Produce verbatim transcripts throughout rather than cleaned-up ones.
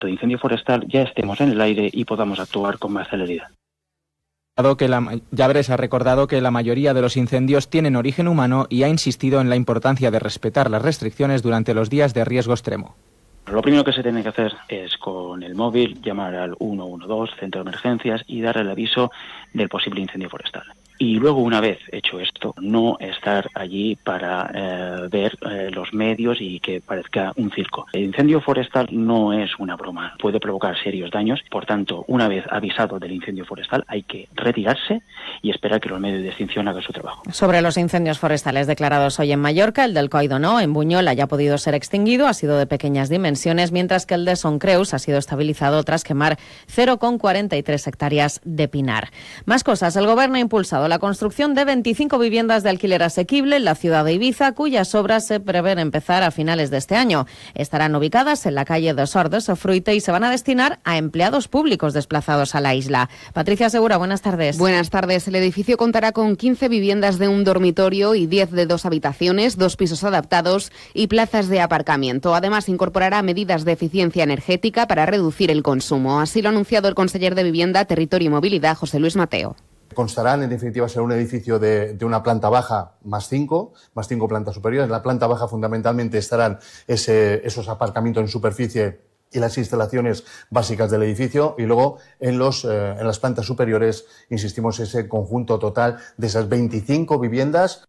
de incendio forestal ya estemos en el aire y podamos actuar con más celeridad. Que la, Llabres ha recordado que la mayoría de los incendios tienen origen humano y ha insistido en la importancia de respetar las restricciones durante los días de riesgo extremo. Lo primero que se tiene que hacer es con el móvil llamar al uno uno dos, centro de emergencias, y dar el aviso del posible incendio forestal. Y luego, una vez hecho esto, no estar allí para eh, ver eh, los medios y que parezca un circo. El incendio forestal no es una broma, puede provocar serios daños. Por tanto, una vez avisado del incendio forestal, hay que retirarse y esperar que los medios de extinción hagan su trabajo. Sobre los incendios forestales declarados hoy en Mallorca, el del Coll no, en Buñol, haya podido ser extinguido, ha sido de pequeñas dimensiones, mientras que el de Son Creus ha sido estabilizado tras quemar cero coma cuarenta y tres hectáreas de pinar. Más cosas, el Gobierno ha impulsado la construcción de veinticinco viviendas de alquiler asequible en la ciudad de Ibiza, cuyas obras se prevén empezar a finales de este año. Estarán ubicadas en la calle de Sort de Sofruite y se van a destinar a empleados públicos desplazados a la isla. Patricia Segura, buenas tardes. Buenas tardes. El edificio contará con quince viviendas de un dormitorio y diez de dos habitaciones, dos pisos adaptados y plazas de aparcamiento. Además, incorporará medidas de eficiencia energética para reducir el consumo. Así lo ha anunciado el conseller de Vivienda, Territorio y Movilidad, José Luis Mateo. Constarán, en definitiva, ser un edificio de, de una planta baja más cinco, más cinco plantas superiores. En la planta baja, fundamentalmente, estarán ese, esos aparcamientos en superficie y las instalaciones básicas del edificio. Y luego, en, los, eh, en las plantas superiores, insistimos, ese conjunto total de esas veinticinco viviendas.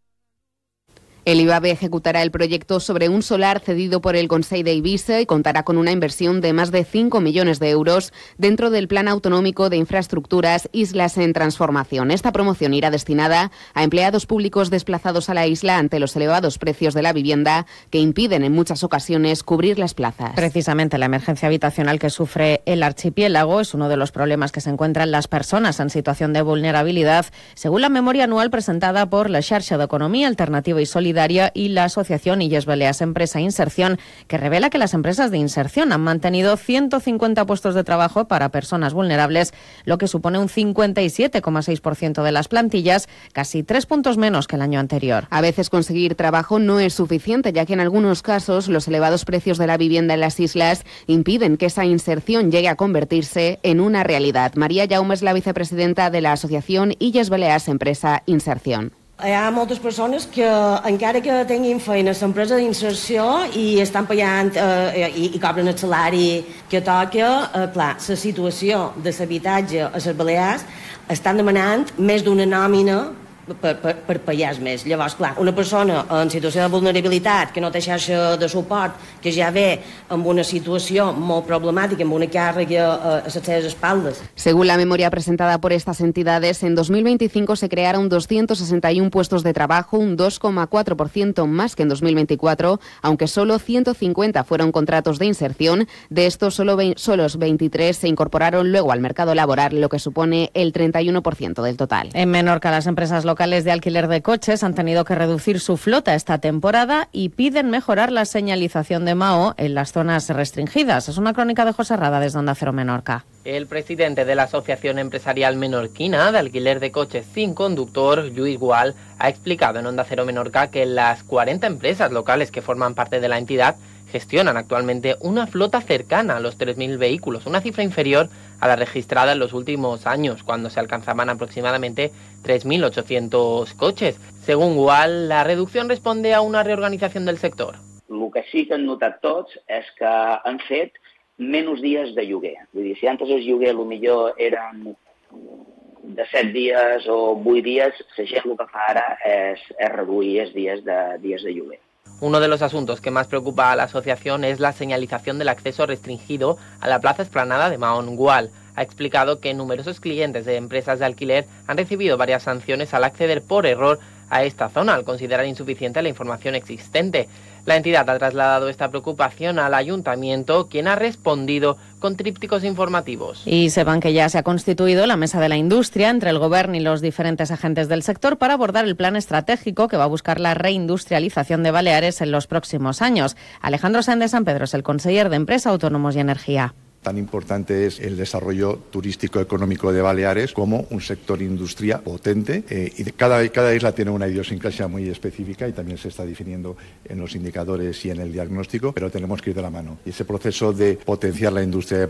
El IVABE ejecutará el proyecto sobre un solar cedido por el Consell de Ibiza y contará con una inversión de más de cinco millones de euros dentro del Plan Autonómico de Infraestructuras Islas en Transformación. Esta promoción irá destinada a empleados públicos desplazados a la isla ante los elevados precios de la vivienda que impiden en muchas ocasiones cubrir las plazas. Precisamente la emergencia habitacional que sufre el archipiélago es uno de los problemas que se encuentran las personas en situación de vulnerabilidad, según la memoria anual presentada por la Xarxa d'Economia Alternativa y Solidaria y la asociación Illes Balears Empresa Inserción, que revela que las empresas de inserción han mantenido ciento cincuenta puestos de trabajo para personas vulnerables, lo que supone un cincuenta y siete coma seis por ciento de las plantillas, casi tres puntos menos que el año anterior. A veces conseguir trabajo no es suficiente, ya que en algunos casos los elevados precios de la vivienda en las islas impiden que esa inserción llegue a convertirse en una realidad. María Jaume es la vicepresidenta de la asociación Illes Balears Empresa Inserción. Hi ha moltes persones que, encara que tinguin feina a l'empresa d'inserció i estan pagant eh, i, i cobren el salari que toca, eh, clar, la situació de l'habitatge a les Balears estan demanant més d'una nòmina per, per, per pagar més. Llavors, clar, una persona en situació de vulnerabilitat que no té xarxa de suport, que ja ve amb una situació molt problemàtica, amb una càrrega a les seves espaldes. Según la memoria presentada por estas entidades, en dos mil veinticinco se crearon doscientos sesenta y uno puestos de trabajo, un dos coma cuatro por ciento más que en dos mil veinticuatro, aunque solo ciento cincuenta fueron contratos de inserción. De estos, solo, solo veintitrés se incorporaron luego al mercado laboral, lo que supone el treinta y uno por ciento del total. En Menorca, las empresas locales de alquiler de coches han tenido que reducir su flota esta temporada y piden mejorar la señalización de Mahó en las zonas restringidas. Es una crónica de José Rada desde Onda Cero Menorca. El presidente de la Asociación Empresarial Menorquina de Alquiler de Coches sin Conductor, Lluís Gual, ha explicado en Onda Cero Menorca que las cuarenta empresas locales que forman parte de la entidad gestionan actualmente una flota cercana a los tres mil vehículos, una cifra inferior a la registrada en los últimos años, cuando se alcanzaban aproximadamente tres mil ochocientos coches. Según Gual, la reducción responde a una reorganización del sector. El que sí que han notat tots és que han fet menys dies de lloguer. Vull dir, si antes el lloguer millor eren de set dies o vuit dies, la gent el que fa ara és, és reduir els dies de, dies de lloguer. Uno de los asuntos que más preocupa a la asociación es la señalización del acceso restringido a la plaza explanada de Mahón. Gual ha explicado que numerosos clientes de empresas de alquiler han recibido varias sanciones al acceder por error a esta zona, al considerar insuficiente la información existente. La entidad ha trasladado esta preocupación al ayuntamiento, quien ha respondido con trípticos informativos. Y sepan que ya se ha constituido la Mesa de la Industria entre el Gobierno y los diferentes agentes del sector para abordar el plan estratégico que va a buscar la reindustrialización de Baleares en los próximos años. Alejandro Sáenz de San Pedro es el conseller de Empresa, Autónomos y Energía. Tan importante es el desarrollo turístico económico de Baleares como un sector industria potente eh, y cada, cada isla tiene una idiosincrasia muy específica y también se está definiendo en los indicadores y en el diagnóstico, pero tenemos que ir de la mano. Y ese proceso de potenciar la industria de